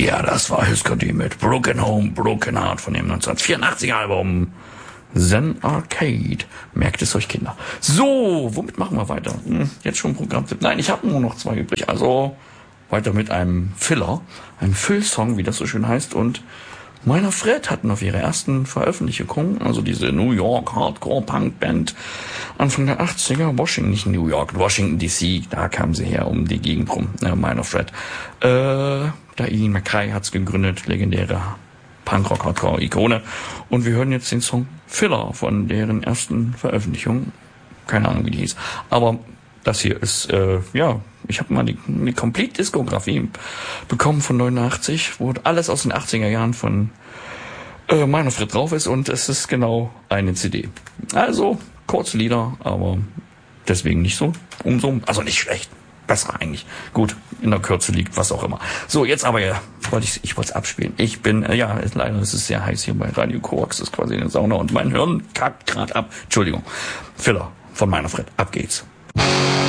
Ja, das war Husker D mit Broken Home, Broken Heart von dem 1984er Album Zen Arcade. Merkt es euch, Kinder. So, womit machen wir weiter? Jetzt schon Programmtipp. Nein, ich habe nur noch 2 übrig. Also weiter mit einem Filler, einem Füllsong, wie das so schön heißt. Und Minor Threat hatten auf ihrer ersten Veröffentlichung, also diese New York Hardcore-Punk-Band Anfang der 80er, nicht New York, Washington D.C., da kamen sie her um die Gegend rum, Minor Threat. Da Ian MacKaye hat's gegründet, legendäre Punk-Rock-Hardcore-Ikone. Und wir hören jetzt den Song Filler von deren ersten Veröffentlichung. Keine Ahnung, wie die hieß. Aber das hier ist, ich habe mal die Complete-Diskografie bekommen von 89, wo alles aus den 80er Jahren von Minor Threat drauf ist, und es ist genau eine CD. Also, kurze Lieder, aber deswegen nicht so also nicht schlecht. Besser eigentlich. Gut, in der Kürze liegt was auch immer. So, jetzt aber ich wollte es abspielen. Ich bin, leider ist es sehr heiß hier bei Radio Koax, ist quasi eine Sauna und mein Hirn kackt gerade ab. Entschuldigung. Filler von Minor Threat. Ab geht's.